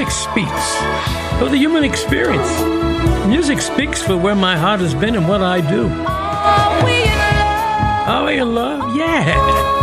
music speaks for the human experience. Music speaks for where my heart has been and what I do. Are we in love? Yeah.